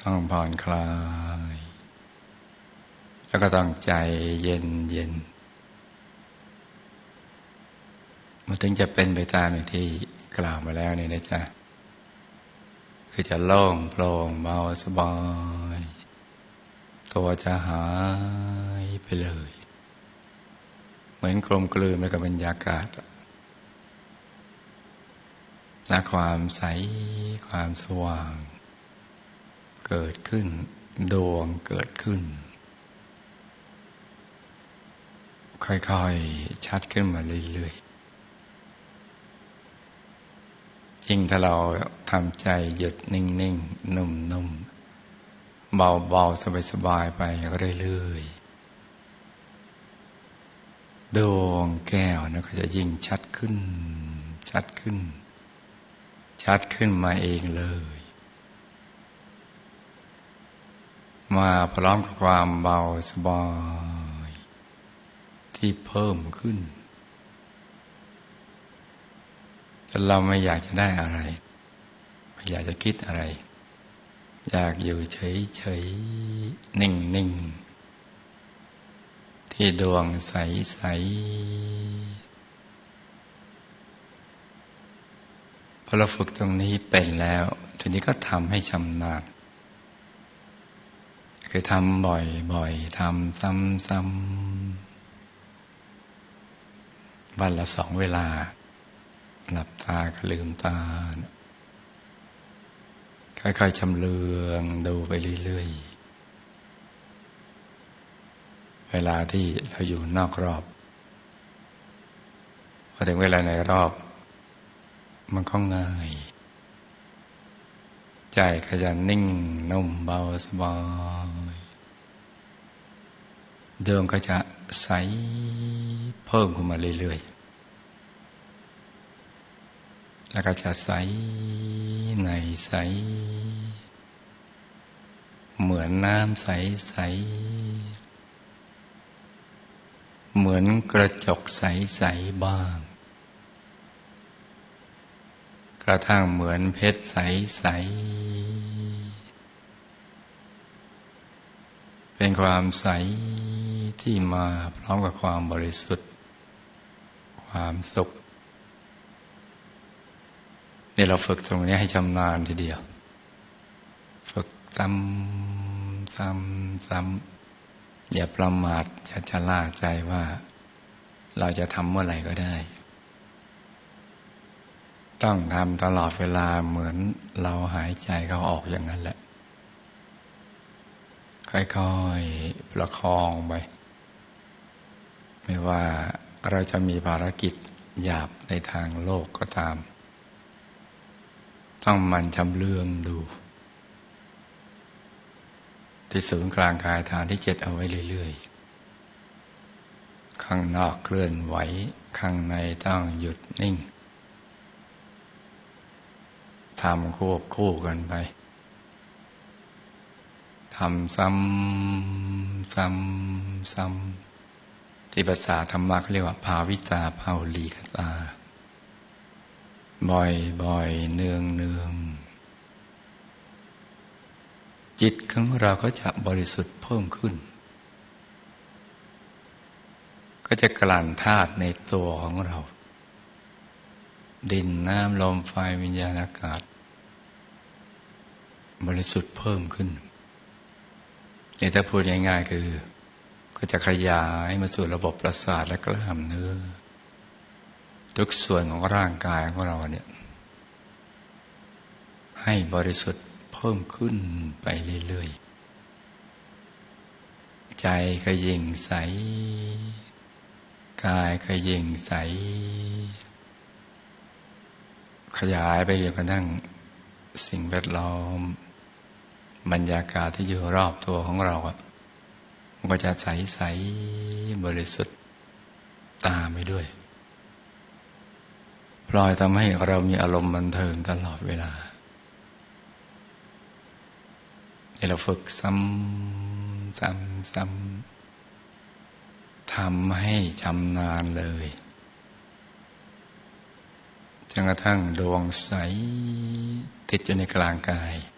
ต้องผ่อนคลายแล้วก็ต้องใจเย็นเย็นมันถึงจะเป็นไปตามอย่างที่กล่าวมาแล้วนี่นะจ๊ะคือจะโล่งโปร่งเบาสบายตัวจะหายไปเลยเหมือนกลมกลืนไปกับบรรยากาศและความใสความสว่างเกิดขึ้นดวงเกิดขึ้นค่อยๆชัดขึ้นมาเรื่อยๆยิ่งถ้าเราทำใจหยุดนิ่งๆนุ่มๆเบาๆสบายๆไปเรื่อยๆดวงแก้วก็จะยิ่งชัดขึ้นชัดขึ้นชัดขึ้นมาเองเลยมาพร้อมกับความเบาสบายที่เพิ่มขึ้นแต่เราไม่อยากจะได้อะไรไม่อยากจะคิดอะไรอยากอยู่เฉยๆนิ่งๆที่ดวงใสๆพอเราฝึกตรงนี้เป็นแล้วทีนี้ก็ทำให้ชำนาญคือทำบ่อยๆทำซ้ำๆวันละ2 เวลาหลับตาก็ลืมตาค่อยๆชำเลืองดูไปเรื่อยๆเวลาที่เราอยู่นอกรอบพอถึงเวลาในรอบมันก็ง่ายใจก็จะนิ่งนุ่มเบาสบายดวงก็จะใสเพิ่มขึ้นมาเรื่อยๆแล้วก็จะใสในใสเหมือนน้ำใสๆเหมือนกระจกใสๆบ้างกระทั่งเหมือนเพชรใสๆเป็นความใสที่มาพร้อมกับความบริสุทธิ์ความสุขนี่เราฝึกตรงนี้ให้ชำนาญทีเดียวฝึกซ้ำอย่าประมาทอย่าชะล่าใจว่าเราจะทำเมื่อไหร่ก็ได้ต้องทำตลอดเวลาเหมือนเราหายใจเข้าออกอย่างนั้นแหละค่อยๆประคองไปไม่ว่าเราจะมีภารกิจหยาบในทางโลกก็ตามต้องมันชำเลืองดูที่ศูนย์กลางกายฐานที่7เอาไว้เรื่อยๆข้างนอกเคลื่อนไหวข้างในต้องหยุดนิ่งทำควบคู่กันไปทำซ้ำที่ภาษาธรรมะเขาเรียกว่าภาวิตาภาวลีกตาบ่อยๆเนืองจิตของเราก็จะบริสุทธิ์เพิ่มขึ้นก็จะกลั่นธาตุในตัวของเราดินน้ำลมไฟวิญญาณอากาศบริสุทธิ์เพิ่มขึ้นนี่ถ้าพูดง่ายๆคือก็จะขยายมาสู่ระบบประสาทและกล้ามเนื้อทุกส่วนของร่างกายของเราเนี่ยให้บริสุทธิ์เพิ่มขึ้นไปเรื่อยๆใจก็ยิ่งใสกายก็ยิ่งใสขยายไปจนกระทั่งสิ่งแวดล้อมบรรยากาศที่อยู่รอบตัวของเรามันก็จะใสๆบริสุทธิ์ตามไปด้วยพลอยทำให้เรามีอารมณ์บันเทิงตลอดเวลาให้เราฝึกซ้ำทำให้ชำนาญเลยจนกระทั่งดวงใสติดอยู่ในกลางกาย